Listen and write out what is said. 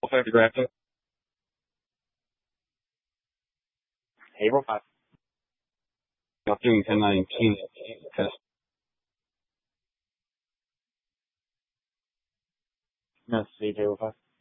Director. April 5. Doing 1019 test. Yes, CJ 05.